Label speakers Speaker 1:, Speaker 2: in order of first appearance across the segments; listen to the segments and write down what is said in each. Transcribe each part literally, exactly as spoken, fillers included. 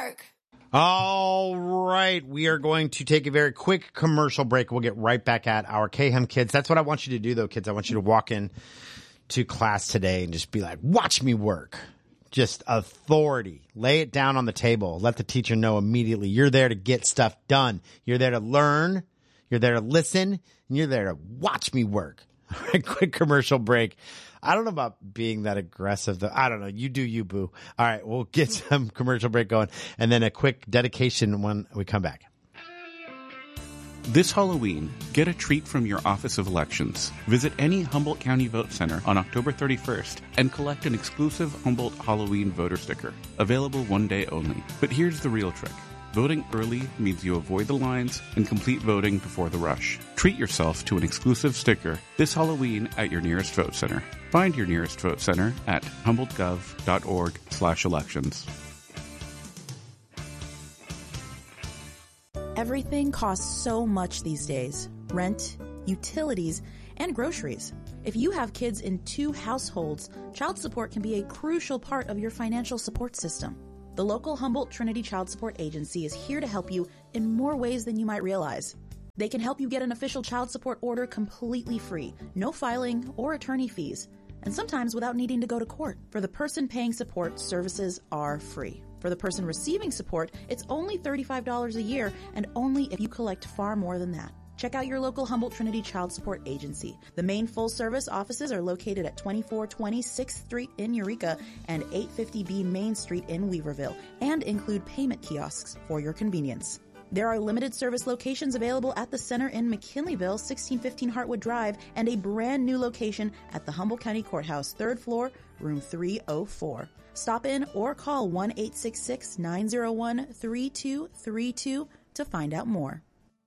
Speaker 1: work.
Speaker 2: All right. We are going to take a very quick commercial break. We'll get right back at our K H U M kids. That's what I want you to do, though, kids. I want you to walk in to class today and just be like, watch me work. Just authority. Lay it down on the table. Let the teacher know immediately. You're there to get stuff done. You're there to learn. You're there to listen. And you're there to watch me work. All right, quick commercial break. I don't know about being that aggressive, though. I don't know. You do you, boo. All right, we'll get some commercial break going, and then a quick dedication when we come back.
Speaker 3: This Halloween, get a treat from your Office of Elections. Visit any Humboldt County Vote Center on October thirty-first and collect an exclusive Humboldt Halloween voter sticker, available one day only. But here's the real trick. Voting early means you avoid the lines and complete voting before the rush. Treat yourself to an exclusive sticker this Halloween at your nearest vote center. Find your nearest vote center at humboldtgov.org slash elections.
Speaker 4: Everything costs so much these days. Rent, utilities, and groceries. If you have kids in two households, child support can be a crucial part of your financial support system. The local Humboldt Trinity Child Support Agency is here to help you in more ways than you might realize. They can help you get an official child support order completely free, no filing or attorney fees, and sometimes without needing to go to court. For the person paying support, services are free. For the person receiving support, it's only thirty-five dollars a year, and only if you collect far more than that. Check out your local Humboldt Trinity Child Support Agency. The main full-service offices are located at twenty-four twenty sixth Street in Eureka and eight fifty B Main Street in Weaverville, and include payment kiosks for your convenience. There are limited service locations available at the center in McKinleyville, sixteen fifteen Hartwood Drive, and a brand new location at the Humboldt County Courthouse, third floor, room three oh four. Stop in or call one eight six six, nine oh one, three two three two to find out more.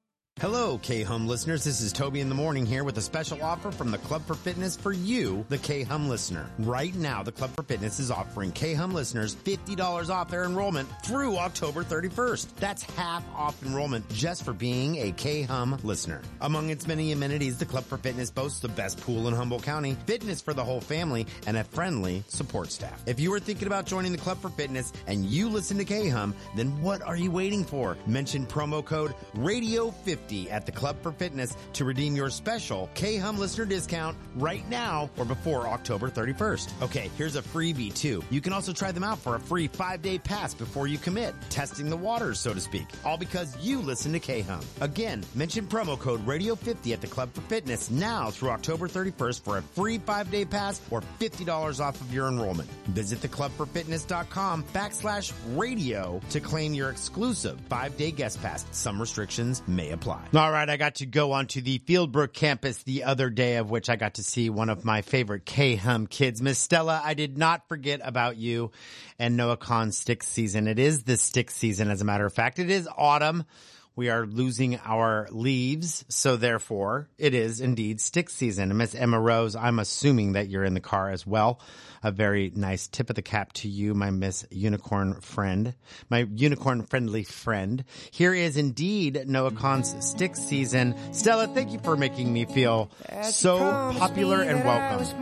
Speaker 2: Hello, K H U M listeners. This is Toby in the Morning here with a special offer from the Club for Fitness for you, the K H U M listener. Right now, the Club for Fitness is offering K H U M listeners fifty dollars off their enrollment through October thirty-first. That's half off enrollment just for being a K H U M listener. Among its many amenities, the Club for Fitness boasts the best pool in Humboldt County, fitness for the whole family, and a friendly support staff. If you are thinking about joining the Club for Fitness and you listen to K H U M, then what are you waiting for? Mention promo code radio fifty at the Club for Fitness to redeem your special K H U M listener discount right now or before October thirty-first. Okay, here's a freebie too. You can also try them out for a free five-day pass before you commit, testing the waters, so to speak, all because you listen to K H U M. Again, mention promo code radio fifty at the Club for Fitness now through October thirty-first for a free five-day pass or fifty dollars off of your enrollment. Visit theclubforfitness.com backslash radio to claim your exclusive five-day guest pass. Some restrictions may apply. All right, I got to go onto the Fieldbrook campus the other day, of which I got to see one of my favorite K H U M kids. Miss Stella, I did not forget about you and NoahCon stick season. It is the stick season, as a matter of fact. It is autumn. We are losing our leaves, so therefore it is indeed stick season. Miss Emma Rose, I'm assuming that you're in the car as well. A very nice tip of the cap to you, my Miss Unicorn friend, my unicorn-friendly friend. Here is indeed NoahCon's stick season. Stella, thank you for making me feel so popular and welcome.